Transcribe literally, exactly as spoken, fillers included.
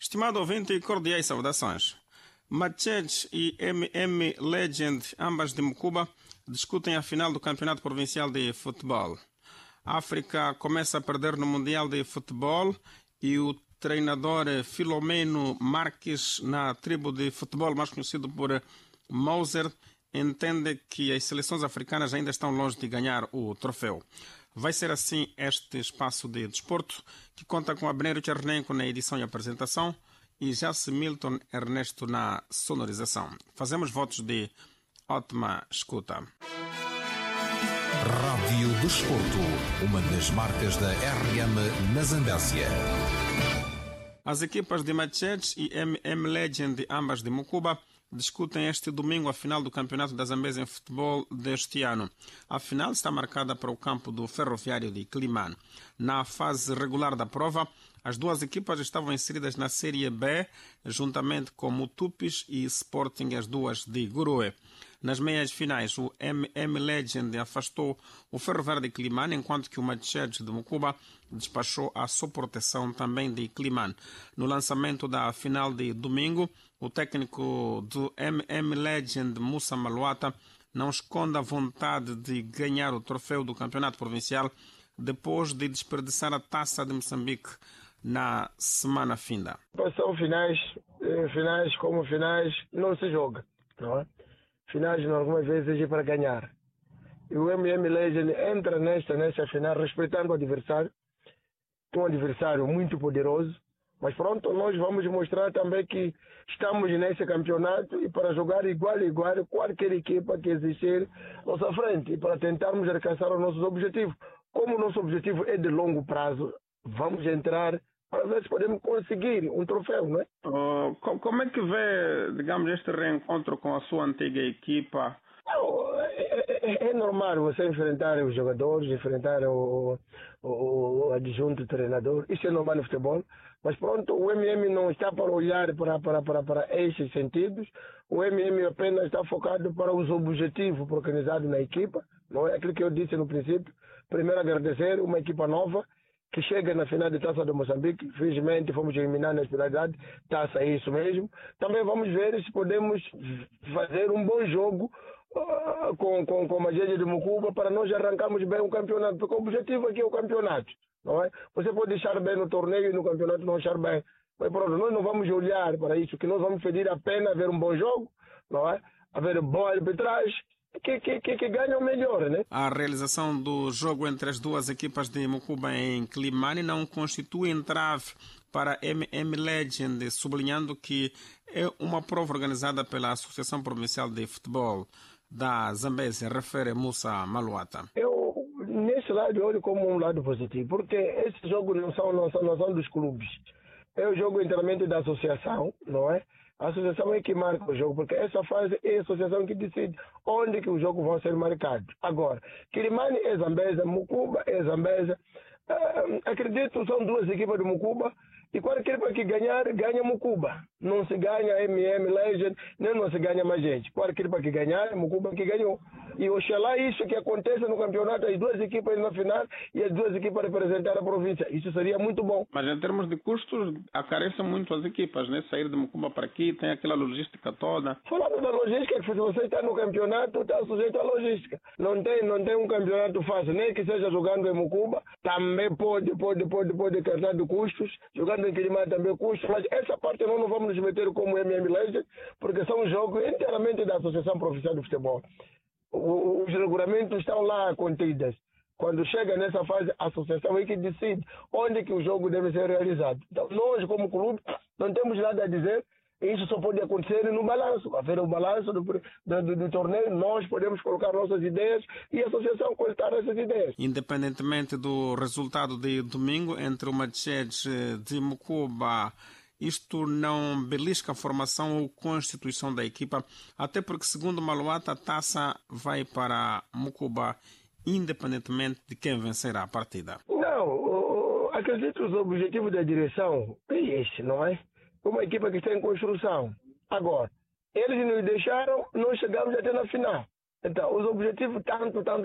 Estimado ouvinte, cordiais saudações. Machete e M M Legend, ambas de Mucuba, discutem a final do Campeonato Provincial de Futebol. A África começa a perder no Mundial de Futebol e o treinador Filomeno Marques, na tribo de futebol mais conhecido por Moser, entende que as seleções africanas ainda estão longe de ganhar o troféu. Vai ser assim este espaço de desporto, que conta com Abneiro Tchernenko na edição e apresentação e Jace Milton Ernesto na sonorização. Fazemos votos de ótima escuta. Rádio Desporto, uma das marcas da R M na Zambésia. As equipas de Machete e M M Legend, ambas de Mucuba, discutem este domingo a final do Campeonato da Zambésia em futebol deste ano. A final está marcada para o campo do Ferroviário de Climane. Na fase regular da prova, as duas equipas estavam inseridas na Série B, juntamente com o Tupis e Sporting, as duas de Gurue. Nas meias finais, o M M Legend afastou o Ferroviário de Climane, enquanto que o Machete de Mucuba despachou a Soproteção também de Climane. No lançamento da final de domingo, o técnico do M M Legend, Musa Maluata, não esconde a vontade de ganhar o troféu do Campeonato Provincial depois de desperdiçar a Taça de Moçambique na semana finda. São finais, finais como finais, não se joga, não é? Finais, algumas vezes, é para ganhar. E o M M Legend entra nesta, nesta final respeitando o adversário, um adversário muito poderoso, mas pronto, nós vamos mostrar também que estamos nesse campeonato e para jogar igual a igual qualquer equipa que existir à nossa frente e para tentarmos alcançar os nossos objetivos. Como o nosso objetivo é de longo prazo, vamos entrar para ver se podemos conseguir um troféu, não é? Uh, como é que vê, digamos, este reencontro com a sua antiga equipa? Não, é, é, é normal você enfrentar os jogadores, enfrentar o, o, o adjunto treinador. Isso é normal no futebol. Mas pronto, o M M não está para olhar para, para, para, para esses sentidos. O M M apenas está focado para os objetivos organizados na equipa. Não é aquilo que eu disse no princípio. Primeiro, agradecer uma equipa nova que chega na final da Taça do Moçambique. Infelizmente, fomos eliminados na especialidade. Taça é isso mesmo. Também vamos ver se podemos fazer um bom jogo uh, com, com, com a gente de Mucuba para nós arrancarmos bem o campeonato. Porque o objetivo aqui é o campeonato. Não é? Você pode deixar bem no torneio e no campeonato não deixar bem. Mas pronto, nós não vamos olhar para isso. Que nós vamos pedir a pena ver um bom jogo, não é? Haver boa arbitragem. Que, que, que, que ganha o melhor, né? A realização do jogo entre as duas equipas de Mucuba em Climane não constitui entrave para M M Legend, sublinhando que é uma prova organizada pela Associação Provincial de Futebol da Zambésia, refere Musa Maluata. Eu, nesse lado, olho como um lado positivo, porque esses jogos não são, não são, não são dos clubes. É o jogo inteiramente da associação, não é? A associação é que marca o jogo, porque essa fase é a associação que decide onde que os jogos vão ser marcados. Agora, Climane é Zambésia, Mucuba é Zambésia. Uh, acredito que são duas equipas de Mucuba e qualquer equipa que ganhar, ganha Mucuba. Não se ganha M M Legend, nem não se ganha mais gente. Qualquer equipa que ganhar, Mucuba que ganhou. E oxalá isso que aconteça no campeonato, as duas equipas na final e as duas equipas representar a província. Isso seria muito bom. Mas em termos de custos, acarecem muito as equipas, né? Sair de Mucuba para aqui, tem aquela logística toda. Falando da logística, se você está no campeonato, está sujeito à logística. Não tem, não tem um campeonato fácil, nem que seja jogando em Mucuba, também pode, pode, pode, pode carregar de custos. Jogando em Climane também custos, mas essa parte nós não vamos nos meter como M M Legend, porque são jogos inteiramente da Associação Profissional de Futebol. Os regulamentos estão lá contidos. Quando chega nessa fase, a associação é que decide onde que o jogo deve ser realizado. Então, nós, como clube, não temos nada a dizer. Isso só pode acontecer no balanço. Haver o balanço do, do, do, do torneio, nós podemos colocar nossas ideias e a associação coletar essas ideias. Independentemente do resultado de domingo entre o Machete de Mucuba, isto não belisca a formação ou constituição da equipa, até porque, segundo Maluata, a taça vai para Mucuba, independentemente de quem vencer a partida. Não, acredito que os objetivos da direção é este, não é? Uma equipa que está em construção. Agora, eles nos deixaram, nós chegamos até na final. Então, os objetivos tanto, tanto